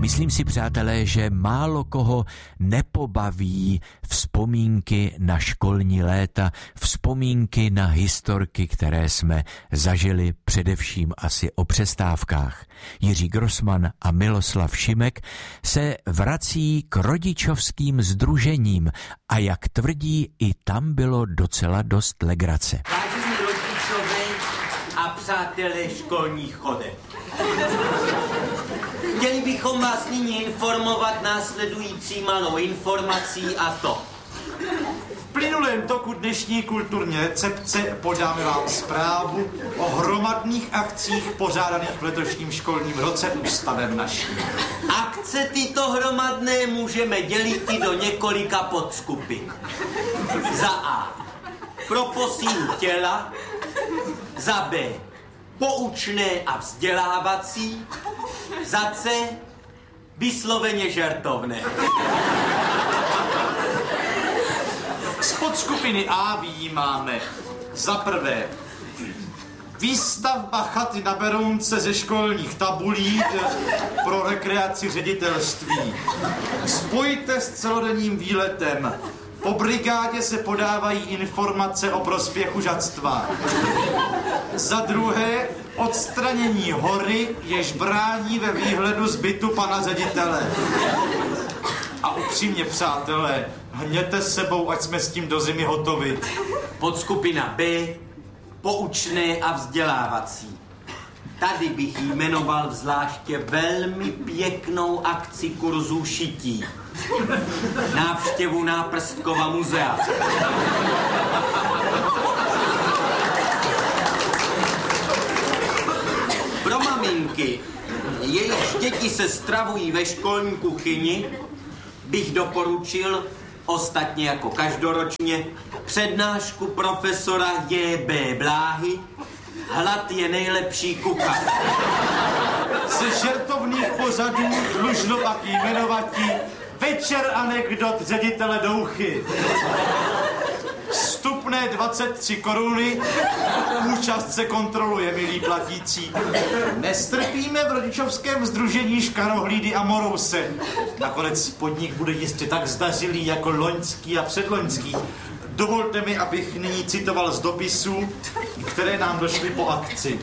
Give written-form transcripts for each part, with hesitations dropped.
Myslím si, přátelé, že málo koho nepobaví vzpomínky na školní léta, vzpomínky na historky, které jsme zažili především asi o přestávkách. Jiří Grossman a Miloslav Šimek se vrací k rodičovským sdružením a jak tvrdí, i tam bylo docela dost legrace. Vážení rodičové a přátelé školních chodeb. Chtěli bychom vás nyní informovat následující malou informací a to. V plynulém toku dnešní kulturní recepce podáme vám zprávu o hromadných akcích pořádaných v letošním školním roce ústavem naším. Akce tyto hromadné můžeme dělit i do několika podskupin. Za A. Pro posílu těla. Za B. Poučné a vzdělávací. Za C. Vysloveně žertovné. Z podskupiny A vyjímáme za prvé výstavba chaty na Berounce ze školních tabulí pro rekreaci ředitelství. Spojte s celodenním výletem. Po brigádě se podávají informace o prospěchu žadstva. Za druhé, odstranění hory, jež brání ve výhledu z bytu pana ředitele. A upřímně, přátelé, hněte s sebou, ať jsme s tím do zimy hotovi. Podskupina B, poučné a vzdělávací. Tady bych jmenoval zvláště velmi pěknou akci kurzů šití. Návštěvu Náprstkova muzea. Pro maminky, jejichž děti se stravují ve školní kuchyni, bych doporučil, ostatně jako každoročně, přednášku profesora J.B. Bláhy Hlad je nejlepší kuchař. Ze žertovných pořadů dlužno pak jmenovati Večer anekdot ředitele Douchy. Vstupné 23 koruny, účast se kontroluje, milí platící. Nestrpíme v rodičovském sdružení škarohlídy a morouse. Nakonec podnik bude jistě tak zdařilý jako loňský a předloňský. Dovolte mi, abych nyní citoval z dopisů, které nám došly po akci.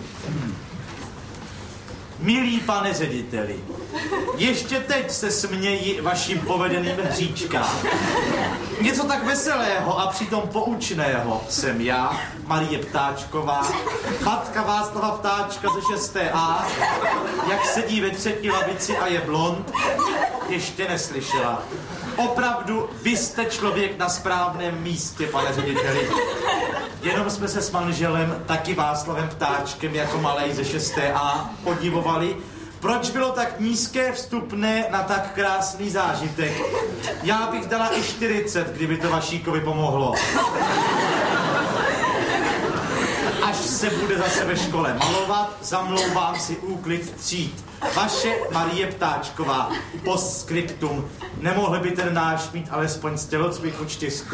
Milý pane řediteli, ještě teď se směji vašim povedeným hříčkám. Něco tak veselého a přitom poučného jsem já, Marie Ptáčková, matka Václava Ptáčka ze 6A, jak sedí ve třetí lavici a je blond, ještě neslyšela. Opravdu, vy jste člověk na správném místě, pane řediteli. Jenom jsme se s manželem, taky Václavem Ptáčkem, jako malej ze 6A, podivovali, proč bylo tak nízké vstupné na tak krásný zážitek. Já bych dala i 40, kdyby to Vašíkovi pomohlo. Až se bude zase ve škole malovat, zamlouvám si úklid tříd. Vaše Marie Ptáčková, postscriptum. Nemohli by ten náš mít alespoň z tělocviku 4.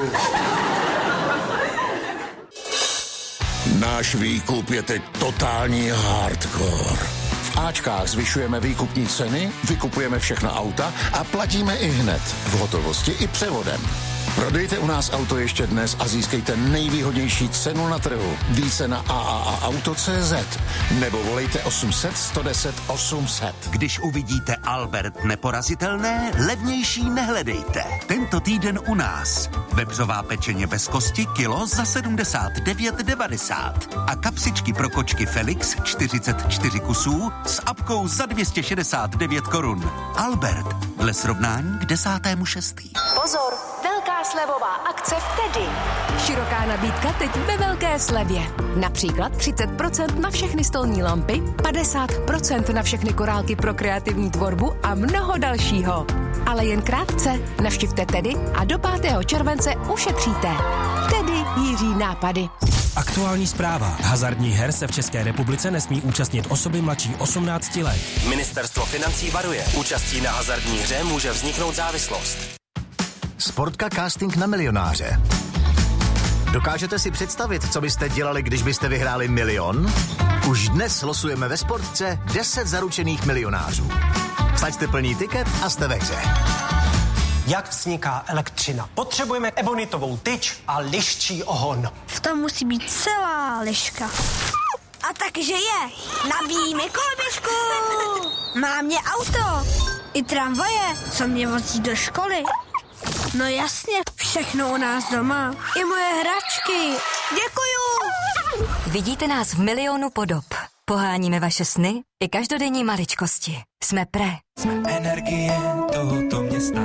Náš výkup je teď totální hardcore. V Ačkách zvyšujeme výkupní ceny, vykupujeme všechna auta a platíme i hned, v hotovosti i převodem. Prodejte u nás auto ještě dnes a získejte nejvýhodnější cenu na trhu. Více na AAAauto.cz nebo volejte 800 110 800. Když uvidíte Albert neporazitelné, levnější nehledejte. Tento týden u nás. Vepřová pečeně bez kosti kilo za 79,90 a kapsičky pro kočky Felix 44 kusů s apkou za 269 korun. Albert, dle srovnání k 10.6. Pozor, velká slevová akce v Tedy. Široká nabídka teď ve velké slevě. Například 30% na všechny stolní lampy, 50% na všechny korálky pro kreativní tvorbu a mnoho dalšího. Ale jen krátce. Navštivte Tedy a do 5. července ušetříte. Tedy Jiří nápady. Aktuální zpráva. Hazardních her se v České republice nesmí účastnit osoby mladší 18 let. Ministerstvo financí varuje. Účastí na hazardní hře může vzniknout závislost. Sportka casting na milionáře. Dokážete si představit, co byste dělali, když byste vyhráli 1 000 000? Už dnes losujeme ve Sportce 10 zaručených milionářů. Vsaďte plný tiket a jste ve hře. Jak vzniká elektřina? Potřebujeme ebonitovou tyč a liščí ohon. V tom musí být celá liška. A takže je. Nabíjíme koloběžku. Má mě auto. I tramvaje, co mě vozí do školy. No jasně, všechno u nás doma. I moje hračky. Děkuju. Vidíte nás v milionu podob. Poháníme vaše sny i každodenní maličkosti. Jsme Pre. Jsme energie tohoto města.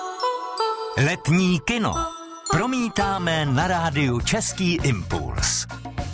Letní kino promítáme na rádiu Český impuls.